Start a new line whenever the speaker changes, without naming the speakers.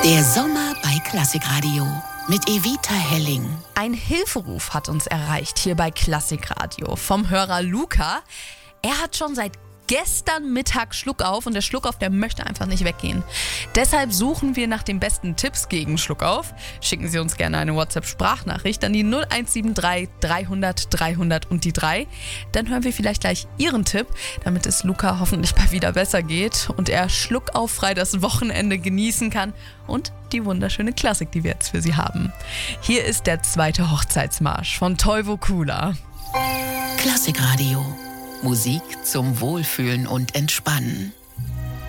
Der Sommer bei Klassikradio mit Evita Helling.
Ein Hilferuf hat uns erreicht hier bei Klassikradio vom Hörer Luca. Er hat schon seit gestern Mittag Schluckauf und der Schluckauf, der möchte einfach nicht weggehen. Deshalb suchen wir nach den besten Tipps gegen Schluckauf. Schicken Sie uns gerne eine WhatsApp-Sprachnachricht an die 0173 300 300 und die 3. Dann hören wir vielleicht gleich Ihren Tipp, damit es Luca hoffentlich bald wieder besser geht und er schluckauffrei das Wochenende genießen kann und die wunderschöne Klassik, die wir jetzt für Sie haben. Hier ist der zweite Hochzeitsmarsch von Toivo Kula.
Klassikradio. Musik zum Wohlfühlen und Entspannen.